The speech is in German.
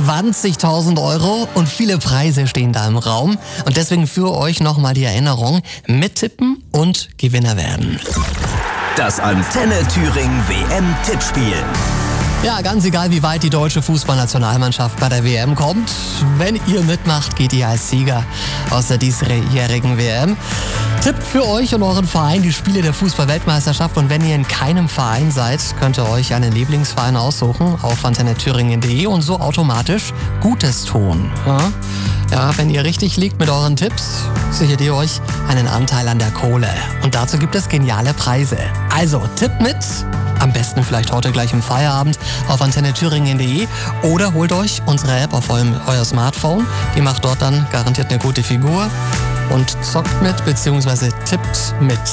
20.000 Euro und viele Preise stehen da im Raum. Und deswegen für euch nochmal die Erinnerung: mittippen und Gewinner werden. Das Antenne Thüringen WM-Tippspiel. Ja, ganz egal, wie weit die deutsche Fußballnationalmannschaft bei der WM kommt. Wenn ihr mitmacht, geht ihr als Sieger aus der diesjährigen WM. Tippt für euch und euren Verein die Spiele der Fußball-Weltmeisterschaft. Und wenn ihr in keinem Verein seid, könnt ihr euch einen Lieblingsverein aussuchen auf antenneThüringen.de und so automatisch Gutes tun. Ja, wenn ihr richtig liegt mit euren Tipps, sichert ihr euch einen Anteil an der Kohle. Und dazu gibt es geniale Preise. Also tippt mit. Am besten vielleicht heute gleich im Feierabend auf antenneThüringen.de oder holt euch unsere App auf euer Smartphone. Die macht dort dann garantiert eine gute Figur und zockt mit bzw. tippt mit.